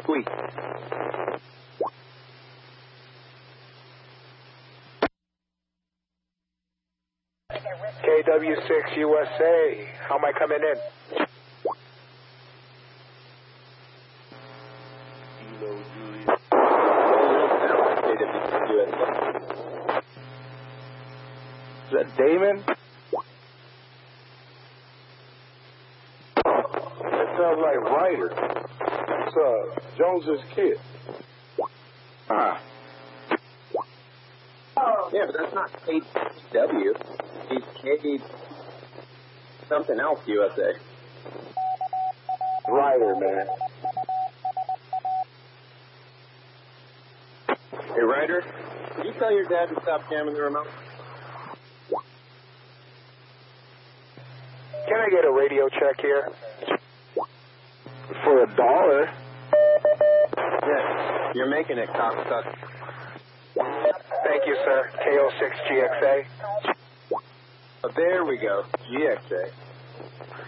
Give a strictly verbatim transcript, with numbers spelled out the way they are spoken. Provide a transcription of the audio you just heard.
squeak. K W six U S A, how am I coming in? Is that Damon? That sounds like Ryder. It's uh, Jones's kid. Ah. Yeah, but that's not K W. He's K something else U S A. Ryder, man. Hey, Ryder, could you tell your dad to stop jamming the remote? Can I get a radio check here? For a dollar? Yes, you're making it, cocksucker. Thank you, sir. K O six G X A. Oh, there we go. G X A.